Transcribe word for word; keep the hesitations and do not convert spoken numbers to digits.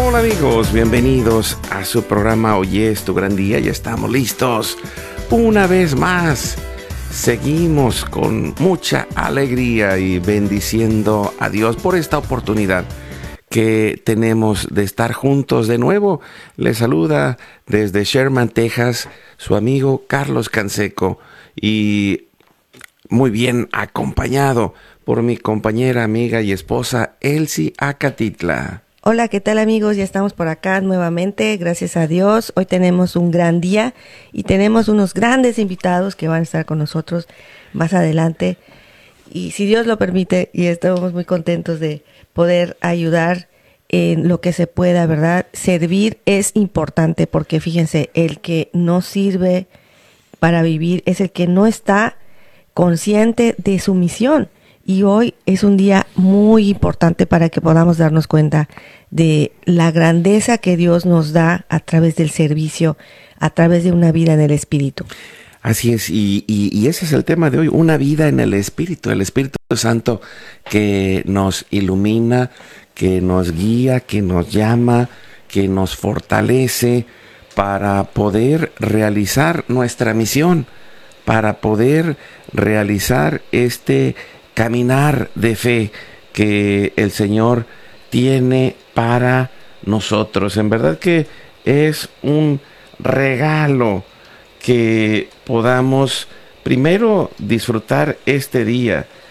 Hola amigos, bienvenidos a su programa Hoy es tu gran día. Ya estamos listos una vez más. Seguimos con mucha alegría y bendiciendo a Dios por esta oportunidad que tenemos de estar juntos de nuevo. Les saluda desde Sherman, Texas, su amigo Carlos Canseco, y muy bien acompañado por mi compañera, amiga y esposa Elsie Acatitla. Hola, ¿qué tal amigos? Ya estamos por acá nuevamente, gracias a Dios. Hoy tenemos un gran día y tenemos unos grandes invitados que van a estar con nosotros más adelante. Y si Dios lo permite, y estamos muy contentos de poder ayudar en lo que se pueda, ¿verdad? Servir es importante porque fíjense, el que no sirve para vivir es el que no está consciente de su misión. Y hoy es un día muy importante para que podamos darnos cuenta de la grandeza que Dios nos da a través del servicio, a través de una vida en el Espíritu. Así es, y, y, y ese es el tema de hoy, una vida en el Espíritu, el Espíritu Santo que nos ilumina, que nos guía, que nos llama, que nos fortalece para poder realizar nuestra misión, para poder realizar este caminar de fe que el Señor tiene para nosotros. En verdad que es un regalo que podamos primero disfrutar este día